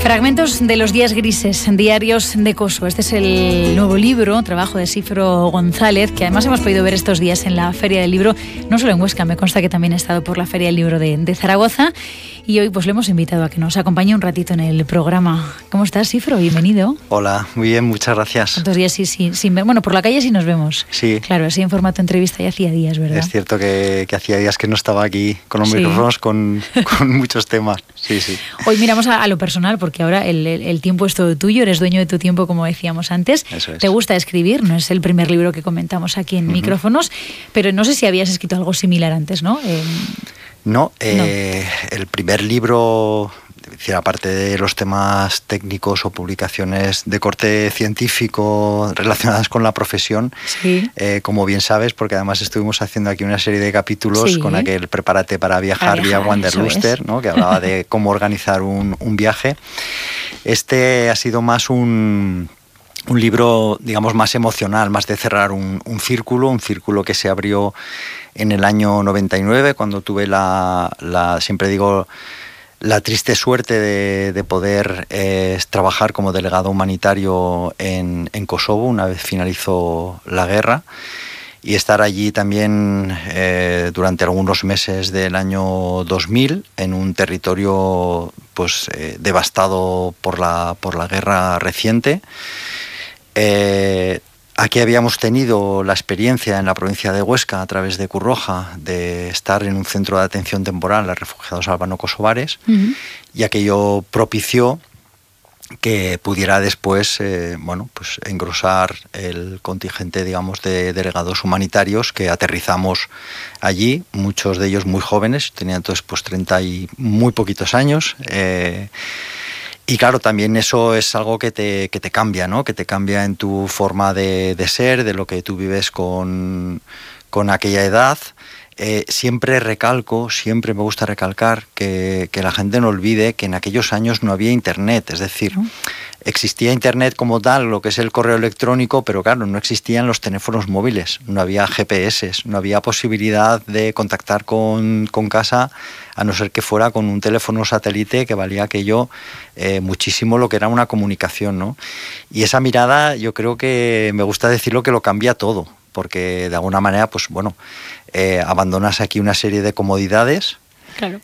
Fragmentos de los días grises, diarios de Coso. Este es el nuevo libro, trabajo de Sifro González, que además hemos podido ver estos días en la Feria del Libro, no solo en Huesca, me consta que también ha estado por la Feria del Libro de Zaragoza. Y hoy pues le hemos invitado a que nos acompañe un ratito en el programa. ¿Cómo estás, Sifro? Bienvenido. Hola, muy bien, muchas gracias. ¿Cuántos días sin ver? Bueno, por la calle sí nos vemos. Sí. Claro, así en formato entrevista ya hacía días, ¿verdad? Es cierto que hacía días que no estaba aquí con los micrófonos con muchos temas. Sí, sí. Hoy miramos a lo personal, porque ahora el tiempo es todo tuyo, eres dueño de tu tiempo, como decíamos antes. Eso es. Te gusta escribir, no es el primer libro que comentamos aquí en micrófonos, pero no sé si habías escrito algo similar antes, ¿no? No. El primer libro, aparte de los temas técnicos o publicaciones de corte científico relacionadas con la profesión, sí. Como bien sabes, porque además estuvimos haciendo aquí una serie de capítulos con aquel Prepárate para viajar vía Wanderluster, ¿no? Que hablaba de cómo organizar un viaje. Este ha sido más un libro, digamos, más emocional, más de cerrar un círculo que se abrió en el año 99, cuando tuve siempre digo, la triste suerte de poder trabajar como delegado humanitario en Kosovo una vez finalizó la guerra, y estar allí también durante algunos meses del año 2000 en un territorio pues devastado por la guerra reciente. Aquí habíamos tenido la experiencia en la provincia de Huesca, a través de Curroja, de estar en un centro de atención temporal a refugiados albano-kosovares, y aquello propició que pudiera después pues engrosar el contingente, digamos, de delegados humanitarios que aterrizamos allí, muchos de ellos muy jóvenes, tenían entonces pues 30 y muy poquitos años. Y claro, también eso es algo que te cambia, ¿no? Que te cambia en tu forma de ser, de lo que tú vives con aquella edad. Siempre me gusta recalcar que la gente no olvide que en aquellos años no había internet, es decir, existía internet como tal, lo que es el correo electrónico, pero claro, no existían los teléfonos móviles, no había GPS, no había posibilidad de contactar con casa, a no ser que fuera con un teléfono satélite, que valía aquello muchísimo lo que era una comunicación, ¿no? Y esa mirada, yo creo que me gusta decirlo, que lo cambia todo, porque de alguna manera, pues bueno, abandonas aquí una serie de comodidades, claro.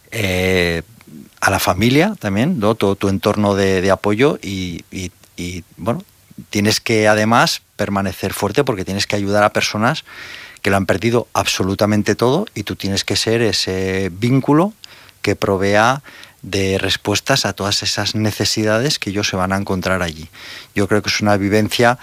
A la familia también, ¿no? Todo tu entorno de apoyo y bueno, tienes que además permanecer fuerte, porque tienes que ayudar a personas que lo han perdido absolutamente todo, y tú tienes que ser ese vínculo que provea de respuestas a todas esas necesidades que ellos se van a encontrar allí. Yo creo que es una vivencia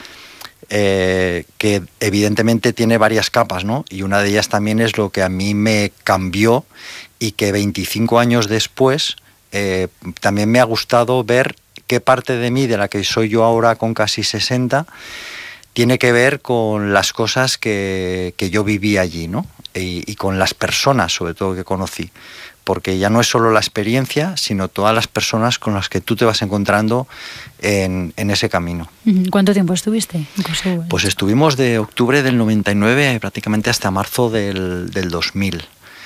que evidentemente tiene varias capas, ¿no? Y una de ellas también es lo que a mí me cambió, y que 25 años después también me ha gustado ver qué parte de mí, de la que soy yo ahora con casi 60, tiene que ver con las cosas que yo viví allí, ¿no? Y con las personas, sobre todo, que conocí. Porque ya no es solo la experiencia, sino todas las personas con las que tú te vas encontrando en ese camino. ¿Cuánto tiempo estuviste en Kosovo? Pues estuvimos de octubre del 99 prácticamente hasta marzo del 2000.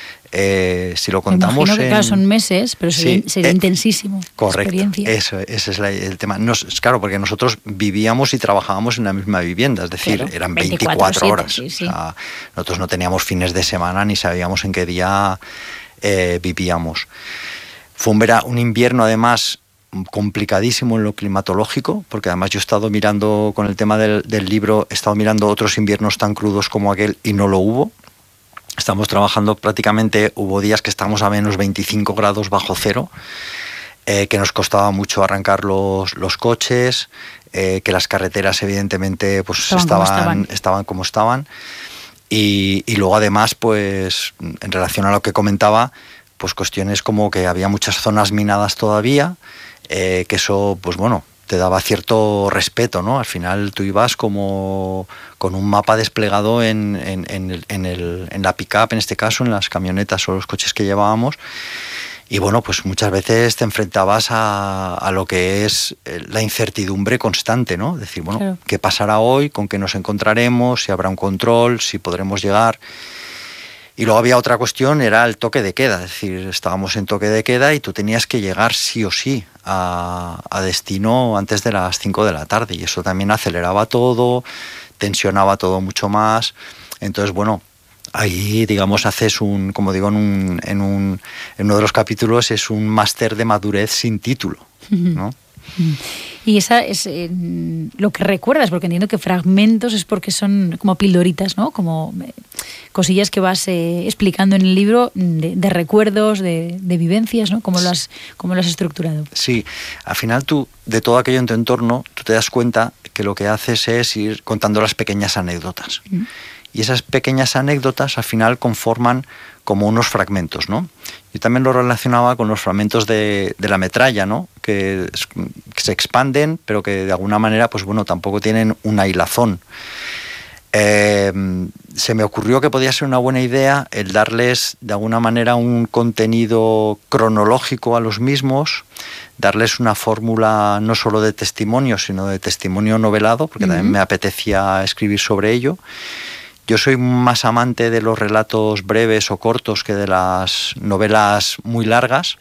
Si lo contamos... Me imagino que claro, son meses, pero sería intensísimo. Correcto, ese es el tema. Claro, porque nosotros vivíamos y trabajábamos en la misma vivienda, es decir, claro, eran 24 horas. Sí. O sea, nosotros no teníamos fines de semana, ni sabíamos en qué día vivíamos. Fue un invierno además complicadísimo en lo climatológico, porque además yo he estado mirando, con el tema del libro, he estado mirando otros inviernos tan crudos como aquel, y no lo hubo. Estamos trabajando prácticamente, hubo días que estábamos a menos 25 grados bajo cero, que nos costaba mucho arrancar los coches, que las carreteras evidentemente pues estaban como estaban. Y luego además, pues en relación a lo que comentaba, pues cuestiones como que había muchas zonas minadas todavía, que eso, pues bueno, te daba cierto respeto, ¿no? Al final tú ibas como con un mapa desplegado en la pick-up, en este caso, en las camionetas o los coches que llevábamos. Y bueno, pues muchas veces te enfrentabas a lo que es la incertidumbre constante, ¿no? Decir, bueno, claro, ¿qué pasará hoy? ¿Con qué nos encontraremos? ¿Si habrá un control? ¿Si podremos llegar? Y luego había otra cuestión, era el toque de queda, es decir, estábamos en toque de queda y tú tenías que llegar sí o sí a destino antes de las 5 de la tarde, y eso también aceleraba todo, tensionaba todo mucho más. Entonces, bueno, ahí, digamos, haces como digo en uno de los capítulos, es un máster de madurez sin título, ¿no? Y esa es lo que recuerdas, porque entiendo que fragmentos es porque son como pildoritas, ¿no? Como cosillas que vas explicando en el libro de recuerdos, de vivencias, ¿no? ¿Cómo lo has estructurado? Sí, al final tú, de todo aquello en tu entorno, tú te das cuenta que lo que haces es ir contando las pequeñas anécdotas. Y esas pequeñas anécdotas al final conforman como unos fragmentos, ¿no? Yo también lo relacionaba con los fragmentos de la metralla, ¿no? Que se expanden, pero que de alguna manera, pues bueno, tampoco tienen una hilazón. Se me ocurrió que podía ser una buena idea el darles de alguna manera un contenido cronológico a los mismos, darles una fórmula no solo de testimonio, sino de testimonio novelado, porque también me apetecía escribir sobre ello. Yo soy más amante de los relatos breves o cortos que de las novelas muy largas.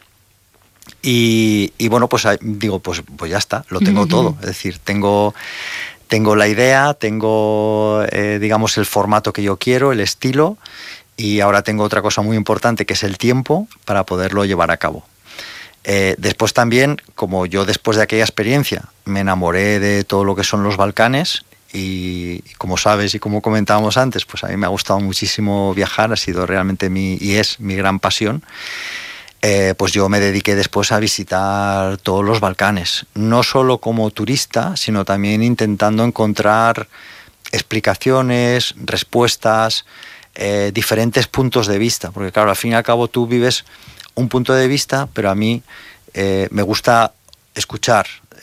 Y bueno, pues digo, pues ya está, lo tengo todo. Es decir, tengo la idea, tengo, digamos, el formato que yo quiero, el estilo, y ahora tengo otra cosa muy importante, que es el tiempo para poderlo llevar a cabo. Después también, como yo después de aquella experiencia me enamoré de todo lo que son los Balcanes, y como sabes y como comentábamos antes, pues a mí me ha gustado muchísimo viajar, ha sido realmente y es mi gran pasión. Pues yo me dediqué después a visitar todos los Balcanes, no solo como turista, sino también intentando encontrar explicaciones, respuestas, diferentes puntos de vista, porque claro, al fin y al cabo tú vives un punto de vista, pero a mí me gusta escuchar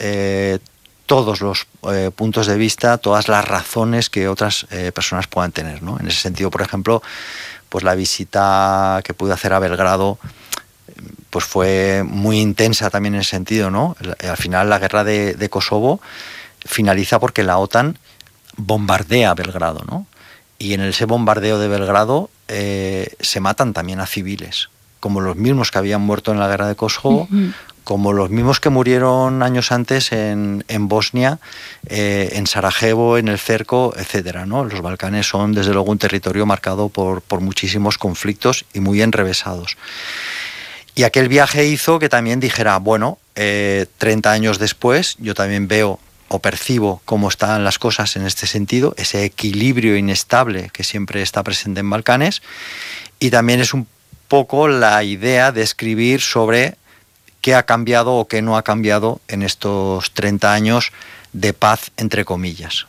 todos los puntos de vista, todas las razones que otras personas puedan tener, ¿no? En ese sentido, por ejemplo, pues la visita que pude hacer a Belgrado pues fue muy intensa también en ese sentido, ¿no? Al final la guerra de Kosovo finaliza porque la OTAN bombardea Belgrado, ¿no? Y en ese bombardeo de Belgrado se matan también a civiles, como los mismos que habían muerto en la guerra de Kosovo, como los mismos que murieron años antes en Bosnia, en Sarajevo, en el cerco, etcétera, ¿no? Los Balcanes son desde luego un territorio marcado por muchísimos conflictos y muy enrevesados. Y aquel viaje hizo que también dijera, bueno, 30 años después yo también veo o percibo cómo están las cosas en este sentido, ese equilibrio inestable que siempre está presente en Balcanes, y también es un poco la idea de escribir sobre qué ha cambiado o qué no ha cambiado en estos 30 años de paz, entre comillas.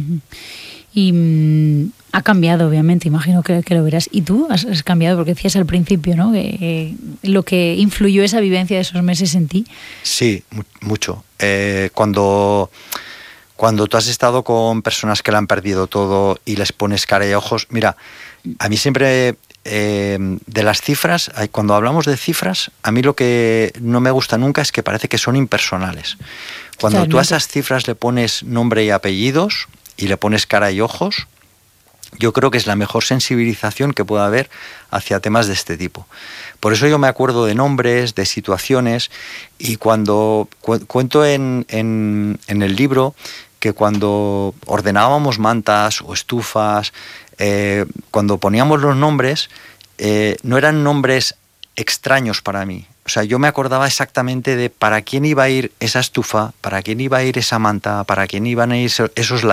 Y ha cambiado, obviamente, imagino que lo verás. ¿Y tú has cambiado? Porque decías al principio, ¿no? Lo que influyó esa vivencia de esos meses en ti. Sí, mucho. Cuando tú has estado con personas que lo han perdido todo y les pones cara y ojos... Mira, a mí siempre... de las cifras, cuando hablamos de cifras, a mí lo que no me gusta nunca es que parece que son impersonales. Cuando tú a esas cifras le pones nombre y apellidos y le pones cara y ojos, yo creo que es la mejor sensibilización que puede haber hacia temas de este tipo. Por eso yo me acuerdo de nombres, de situaciones, y cuando cuento en el libro que cuando ordenábamos mantas o estufas, cuando poníamos los nombres, no eran nombres extraños para mí. O sea, yo me acordaba exactamente de para quién iba a ir esa estufa, para quién iba a ir esa manta, para quién iban a ir esos